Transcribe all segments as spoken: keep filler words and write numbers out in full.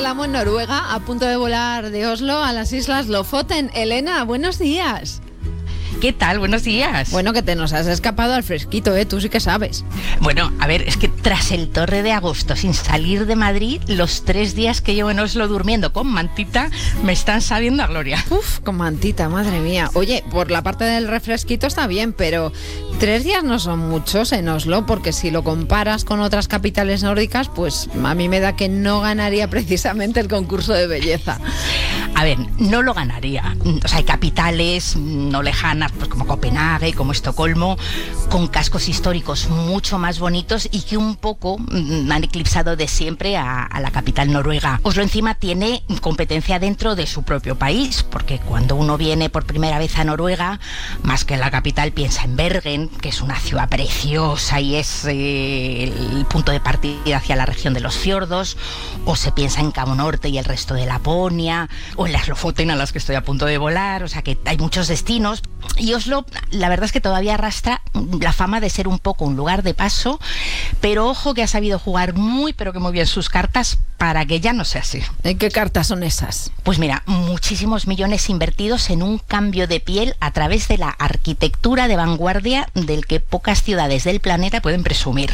volamos en Noruega, a punto de volar de Oslo a las islas Lofoten. Elena, buenos días. ¿Qué tal? Buenos días. Bueno, que te nos has escapado al fresquito, ¿eh? Tú sí que sabes. Bueno, a ver, es que tras el torre de agosto, sin salir de Madrid, los tres días que llevo en Oslo durmiendo con mantita me están sabiendo a gloria. Uf, con mantita, madre mía. Oye, por la parte del refresquito está bien, pero tres días no son muchos en Oslo, porque si lo comparas con otras capitales nórdicas, pues a mí me da que no ganaría precisamente el concurso de belleza. A ver, no lo ganaría. O sea, hay capitales no lejanas, pues como Copenhague, como Estocolmo, con cascos históricos mucho más bonitos y que un poco mm, han eclipsado de siempre a, a la capital noruega. Oslo encima tiene competencia dentro de su propio país, porque cuando uno viene por primera vez a Noruega, más que en la capital piensa en Bergen, que es una ciudad preciosa y es eh, el punto de partida hacia la región de los fiordos, o se piensa en Cabo Norte y el resto de Laponia, o en las Lofoten, a las que estoy a punto de volar. O sea que hay muchos destinos. Y Oslo, la verdad es que todavía arrastra la fama de ser un poco un lugar de paso, pero ojo que ha sabido jugar muy, pero que muy bien sus cartas para que ya no sea así. ¿Qué cartas son esas? Pues mira, muchísimos millones invertidos en un cambio de piel a través de la arquitectura de vanguardia del que pocas ciudades del planeta pueden presumir.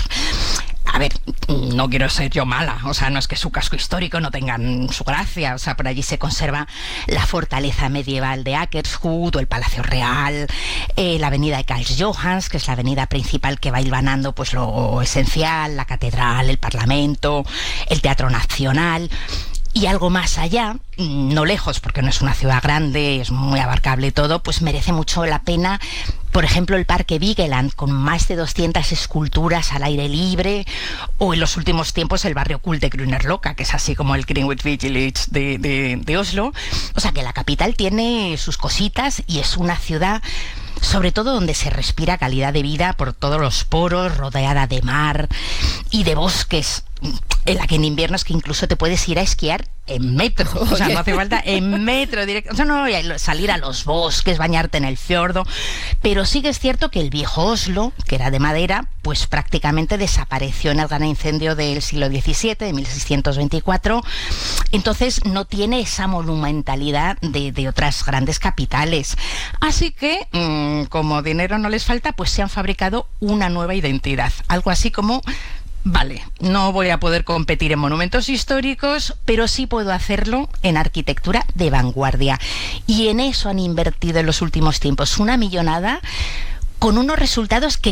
A ver, no quiero ser yo mala, o sea, no es que su casco histórico no tenga su gracia, o sea, por allí se conserva la fortaleza medieval de Akershus o el Palacio Real, eh, la avenida de Karl Johans, que es la avenida principal que va hilvanando pues lo esencial, la catedral, el Parlamento, el Teatro Nacional. Y algo más allá, no lejos, porque no es una ciudad grande, es muy abarcable todo, pues merece mucho la pena, por ejemplo, el Parque Vigeland, con más de doscientas esculturas al aire libre, o en los últimos tiempos el barrio cool de Grünerløkka, que es así como el Greenwich Village de, de, de Oslo. O sea que la capital tiene sus cositas y es una ciudad, sobre todo donde se respira calidad de vida por todos los poros, rodeada de mar y de bosques, en la que en invierno es que incluso te puedes ir a esquiar en metro, o sea, no hace falta en metro directo, o sea, no salir a los bosques, bañarte en el fiordo, pero sí que es cierto que el viejo Oslo, que era de madera, pues prácticamente desapareció en el gran incendio del siglo diecisiete, de mil seiscientos veinticuatro, entonces no tiene esa monumentalidad de, de otras grandes capitales, así que mmm, como dinero no les falta, pues se han fabricado una nueva identidad, algo así como: vale, no voy a poder competir en monumentos históricos, pero sí puedo hacerlo en arquitectura de vanguardia. Y en eso han invertido en los últimos tiempos una millonada, con unos resultados que